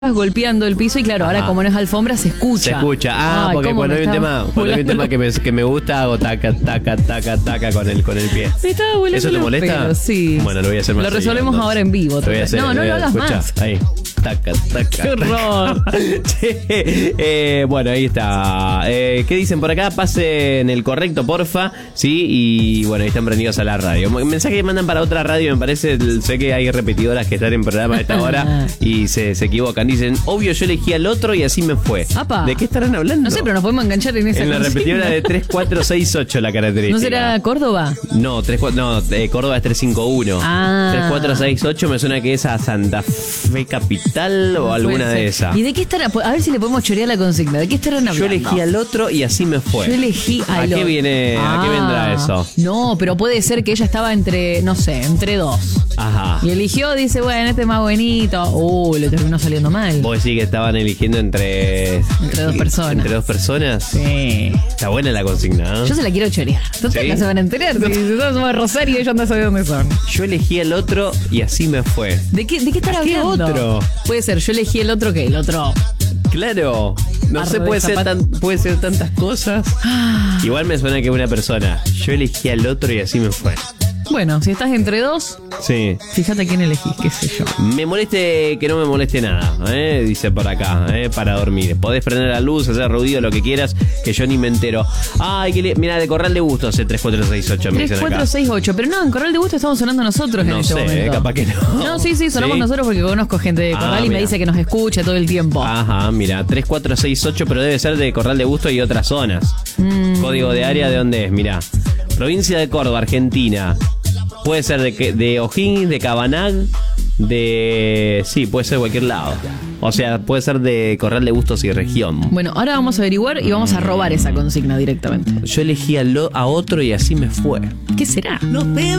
golpeando el piso y claro, ahora como no es alfombra se escucha. Se escucha. Ay, porque cuando hay un tema que me gusta hago taca, taca, taca, taca con el pie. Me estaba volando. ¿Eso te molesta? Pelos, sí. Bueno, lo voy a hacer más. Lo resolvemos ahora en vivo. No lo hagas más. Ahí. Taca, taca. ¡Qué horror! Bueno, ahí está. ¿Qué dicen por acá? Pasen el correcto, porfa. Sí, y bueno, ahí están prendidos a la radio. Mensaje que mandan para otra radio, me parece. Sé que hay repetidoras que están en programa a esta hora y se equivocan. Dicen, obvio, yo elegí al otro y así me fue. ¡Apa! ¿De qué estarán hablando? No sé, pero nos podemos enganchar en esa En la repetidora de 3468 la característica. ¿No será Córdoba? No, Córdoba es 351. 3468 me suena que es a Santa Fe Capital o alguna de esas. ¿Y de qué estará? A ver si le podemos chorear la consigna. ¿De qué estarán hablando? Yo elegí al otro y así me fue. Yo elegí al otro. ¿A qué vendrá eso? No, pero puede ser que ella estaba entre, no sé, entre dos. Ajá. Y eligió, dice, bueno, este es más bonito. Le terminó saliendo mal. ¿Vos decís que estaban eligiendo entre dos personas? ¿Entre dos personas? Sí. Está buena la consigna, ¿eh? Yo se la quiero chorear. Total, no se van a enterar. Si nosotros somos de Rosario, ella no sabe dónde son. Yo elegí al otro y así me fue. ¿De qué estará hablando? ¿Qué otro? Puede ser, yo elegí el otro que el otro. Claro. No sé, puede ser tantas cosas. Igual me suena que una persona. Yo elegí al otro y así me fue. Bueno, si estás entre dos, sí. Fíjate a quién elegís, qué sé yo. Me moleste que no me moleste nada, dice por acá, para dormir. Podés prender la luz, hacer ruido, lo que quieras, que yo ni me entero. Ay, mira, de Corral de Gusto hace 3468 me dicen acá. 3468, pero no, en Corral de Gusto estamos sonando nosotros en este momento. No sé, capaz que no. No, sí, sonamos nosotros porque conozco gente de Corral y me dice que nos escucha todo el tiempo. Ajá, mira, 3468, pero debe ser de Corral de Gusto y otras zonas. Código de área, ¿de dónde es? Mirá, provincia de Córdoba, Argentina. Puede ser de O'Higgins, de Cabanag, sí, puede ser de cualquier lado. O sea, puede ser de Corral de Gustos y región. Bueno, ahora vamos a averiguar y vamos a robar esa consigna directamente. Yo elegí a otro y así me fue. ¿Qué será? No te